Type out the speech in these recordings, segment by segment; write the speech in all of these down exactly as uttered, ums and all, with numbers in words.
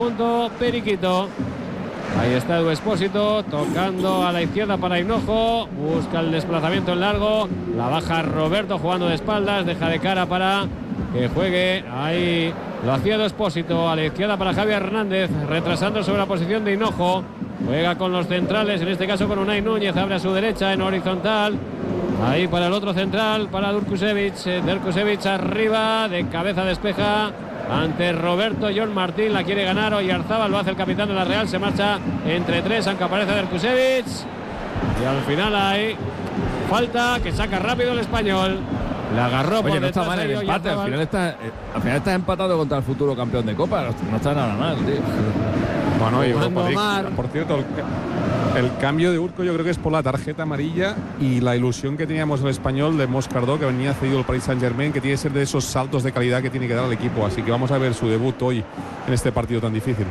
Punto Periquito. Ahí está Edu Expósito tocando a la izquierda para Hinojo, busca el desplazamiento en largo, la baja Roberto jugando de espaldas, deja de cara para que juegue, ahí lo hacía Edu Expósito, a la izquierda para Javier Hernández, retrasando sobre la posición de Hinojo, juega con los centrales, en este caso con Unai Núñez, abre a su derecha en horizontal, ahí para el otro central, para Durkusevich, Durkusevich arriba, de cabeza despeja ante Roberto. John Martín la quiere ganar, Oyarzábal lo hace el capitán de la Real, se marcha entre tres, aunque aparece Durkusevich y al final hay falta que saca rápido el español. La agarró. Oye, por no está mal el empate, al final está, eh, al final está empatado contra el futuro campeón de Copa, no está nada mal, tío. Bueno, y Europa League, Omar. por cierto, el, el cambio de Urco yo creo que es por la tarjeta amarilla y la ilusión que teníamos el español de Moscardó, que venía cedido el Paris Saint-Germain, que tiene que ser de esos saltos de calidad que tiene que dar al equipo. Así que vamos a ver su debut hoy en este partido tan difícil.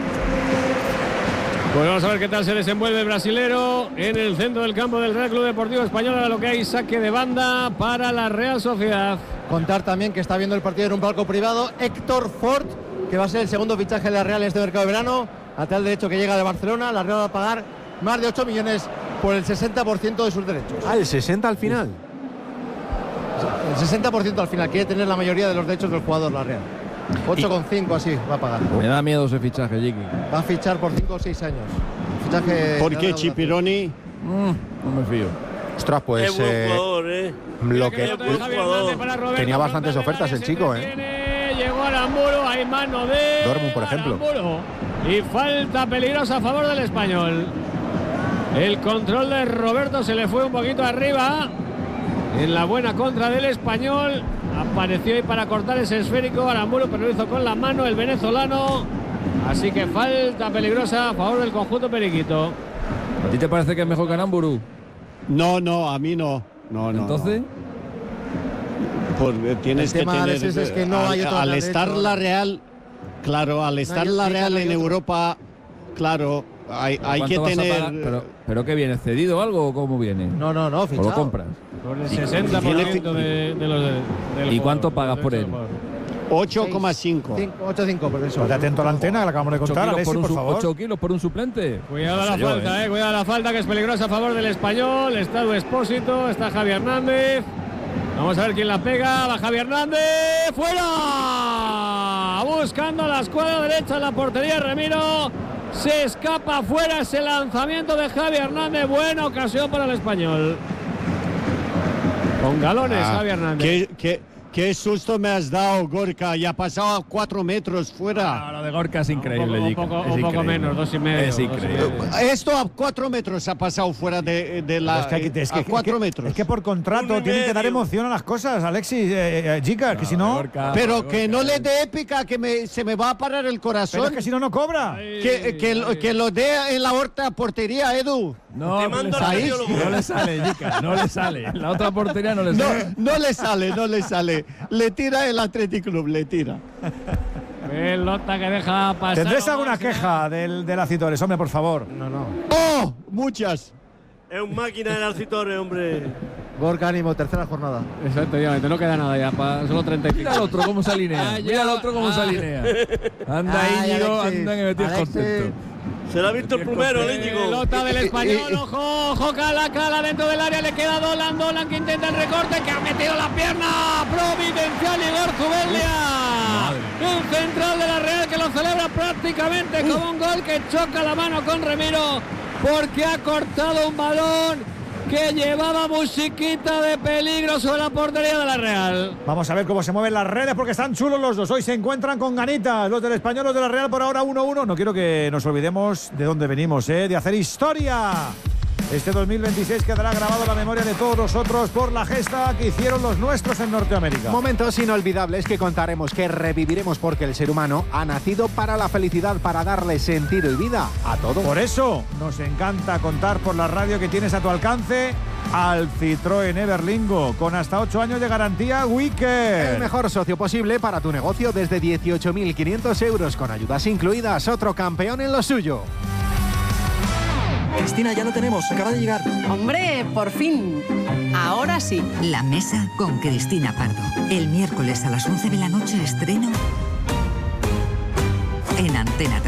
Pues vamos a ver qué tal se desenvuelve el brasilero en el centro del campo del Real Club Deportivo Español. Ahora lo que hay, saque de banda para la Real Sociedad. Contar también que está viendo el partido en un palco privado Héctor Ford, que va a ser el segundo fichaje de la Real en este mercado de verano. Lateral derecho que llega de Barcelona. La Real va a pagar más de ocho millones por el sesenta por ciento de sus derechos. Ah, el sesenta al final. El sesenta por ciento al final. Quiere tener la mayoría de los derechos del jugador la Real. ocho coma cinco así va a pagar. Me da miedo ese fichaje, Jiki. Va a fichar por cinco o seis años. Fichaje. ¿Por qué Chipironi? Mm, no me fío. Ostras, pues es buen eh, jugador, eh. lo que es buen jugador. tenía bastantes ofertas el chico, eh. Llegó Aramburu, hay mano de Dortmund, por ejemplo. Aramburu. Y falta peligrosa a favor del español. El control de Roberto se le fue un poquito arriba. En la buena contra del español. Apareció ahí para cortar ese esférico Aramburu, pero lo hizo con la mano el venezolano. Así que falta peligrosa a favor del conjunto periquito. ¿A ti te parece que es mejor que Aramburu? No, no, a mí no. No, no. ¿Entonces? No. Por, tienes el que tema, tener. Alexis, es que no al, hay otro al derecho. estar la Real, claro, al estar No hay- la Real no hay en otro. Europa, claro, hay, hay que ¿Cuánto vas a tener. pagar? ¿Pero, ¿Pero qué viene? ¿Cedido o algo o cómo viene? No, no, no, ¿O fichado. lo compras? Con el sesenta por ciento de, de los de, del ¿Y cuánto jugador, pagas del por él? jugador. ocho coma cinco. ocho coma cinco, por eso. Estate atento a la antena que la acabamos de ¿ocho contar, kilos, Alexis, por un, por su- favor. ocho kilos por un suplente? Cuidado a No la sé yo, falta, eh. eh. Cuidado a la falta, que es peligrosa a favor del español. Está Edu Expósito, está Javi Hernández. Vamos a ver quién la pega. Va Javi Hernández. ¡Fuera! Buscando la escuadra derecha en la portería. Remiro se escapa fuera ese lanzamiento de Javi Hernández. Buena ocasión para el español. Con galones, Ah, Javi Hernández. ¿Qué, qué, qué susto me has dado, Gorka. Ya ha pasado a cuatro metros fuera. Ah, lo de Gorka es increíble, un Jiki. poco, Es un poco increíble. menos, dos y medio. Es dos y increíble. medio. Esto a cuatro metros ha pasado fuera de, de la. Es que, hay que- es que- a cuatro es que- metros. es que por contrato Uno y tienen que dar medio. emoción a las cosas, Alexis, eh, eh, chicas, que si no. Gorka, Pero Gorka, que no le eh. dé épica, que me, se me va a parar el Pero corazón. es que si no, no cobra. Que, que, lo, que lo dé en la horta portería, Edu. No, no le mando al sale, cardiólogo. no le sale, Jika, no le sale. En la otra portería no le No, sale. no le sale, no le sale. Le tira el Athletic Club, le tira. Pelota que deja pasar. ¿Tendréis Omar alguna Serrano. queja del, del Acitores? Hombre, por favor. No, no. ¡Oh! Muchas. Es un máquina del Alcitores, hombre. Gorka, ánimo, tercera jornada. Efectivamente, no queda nada ya, pa, solo treinta y cinco. Mira al otro cómo se alinea. Ah, ya. Mira al otro cómo se Ah. alinea. Anda, Ay, Íñigo, Alexis, anda que me tienes Alexis. contento. Se lo ha visto el primero, el Íñigo. Pelota del español, ojo, ojo, cala, cala dentro del área, le queda Dolan, Dolan que intenta el recorte, que ha metido la pierna, providencial Igor Zubeldia, un central de la Real que lo celebra prácticamente como un gol, que choca la mano con Remiro, porque ha cortado un balón que llevaba musiquita de peligro sobre la portería de la Real. Vamos a ver cómo se mueven las redes porque están chulos los dos. Hoy se encuentran con ganitas. Los del español, los de la Real por ahora uno uno. No quiero que nos olvidemos de dónde venimos, ¿eh? De hacer historia. Este dos mil veintiséis quedará grabado en la memoria de todos nosotros por la gesta que hicieron los nuestros en Norteamérica. Momentos inolvidables que contaremos, que reviviremos, porque el ser humano ha nacido para la felicidad, para darle sentido y vida a todo. Por eso nos encanta contar por la radio que tienes a tu alcance al Citroën Everlingo, con hasta ocho años de garantía Wicked. El mejor socio posible para tu negocio desde dieciocho mil quinientos euros, con ayudas incluidas. Otro campeón en lo suyo. Cristina, ya lo tenemos, acaba de llegar. Hombre, por fin. Ahora sí. La mesa con Cristina Pardo. El miércoles a las once de la noche estreno en Antena tres.